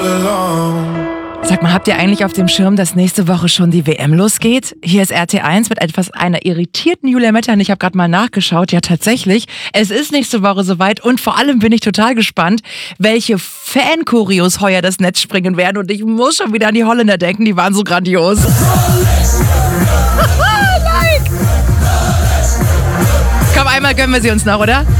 Sag mal, habt ihr eigentlich auf dem Schirm, dass nächste Woche schon die WM losgeht? Hier ist RT1 mit einer irritierten Julia Mettern. Ich habe gerade mal nachgeschaut. Ja, tatsächlich, es ist nächste Woche soweit und vor allem bin ich total gespannt, welche Fan-Choreos heuer das Netz springen werden. Und ich muss schon wieder an die Holländer denken, die waren so grandios. Like. Komm, einmal gönnen wir sie uns noch, oder?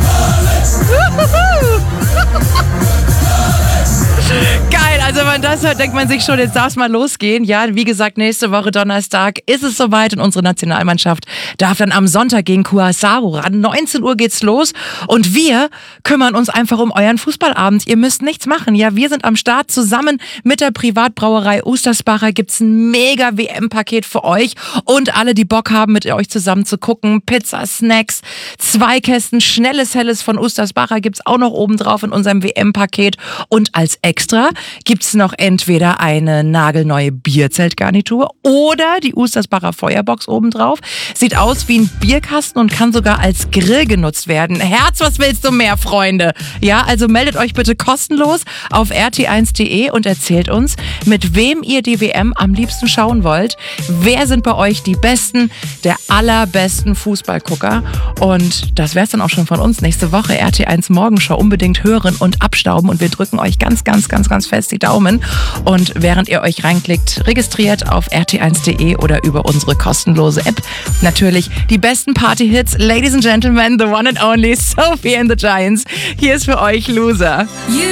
Geil, also wenn man das hört, denkt man sich schon, jetzt darf es mal losgehen. Ja, wie gesagt, nächste Woche Donnerstag ist es soweit und unsere Nationalmannschaft darf dann am Sonntag gegen Curaçao ran. 19 Uhr geht's los und wir kümmern uns einfach um euren Fußballabend. Ihr müsst nichts machen. Ja, wir sind am Start zusammen mit der Privatbrauerei Ostersbacher. Gibt's ein mega WM-Paket für euch und alle, die Bock haben, mit euch zusammen zu gucken. Pizza, Snacks, 2 Kästen schnelles Helles von Ostersbacher gibt's auch noch oben drauf in unserem WM-Paket und als Extra gibt's noch entweder eine nagelneue Bierzeltgarnitur oder die Ostersbacher Feuerbox obendrauf. Sieht aus wie ein Bierkasten und kann sogar als Grill genutzt werden. Herz, was willst du mehr, Freunde? Ja, also meldet euch bitte kostenlos auf rt1.de und erzählt uns, mit wem ihr die WM am liebsten schauen wollt. Wer sind bei euch die Besten, der allerbesten Fußballgucker? Und das wär's dann auch schon von uns. Nächste Woche RT1 Morgenshow unbedingt hören und abstauben und wir drücken euch ganz fest die Daumen. Und während ihr euch reinklickt, registriert auf rt1.de oder über unsere kostenlose App. Natürlich die besten Party-Hits. Ladies and Gentlemen, the one and only Sophie and the Giants. Hier ist für euch Loser.